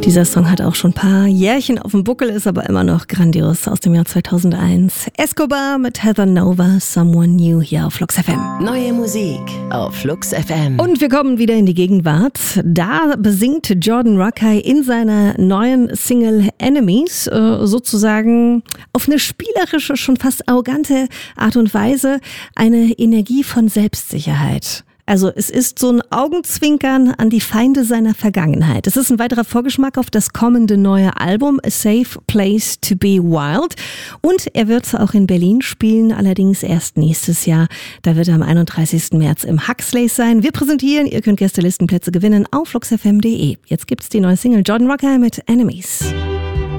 Dieser Song hat auch schon ein paar Jährchen auf dem Buckel, ist aber immer noch grandios, aus dem Jahr 2001. Escobar mit Heather Nova, Someone New, hier auf Flux FM. Neue Musik auf Flux FM. Und wir kommen wieder in die Gegenwart. Da besingt Jordan Rakei in seiner neuen Single Enemies sozusagen auf eine spielerische, schon fast arrogante Art und Weise eine Energie von Selbstsicherheit. Also es ist so ein Augenzwinkern an die Feinde seiner Vergangenheit. Es ist ein weiterer Vorgeschmack auf das kommende neue Album A Safe Place to Be Wild. Und er wird auch in Berlin spielen, allerdings erst nächstes Jahr. Da wird er am 31. März im Huxleys sein. Wir präsentieren, ihr könnt Gästelistenplätze gewinnen auf fluxfm.de. Jetzt gibt's die neue Single Jordan Rakei mit Enemies.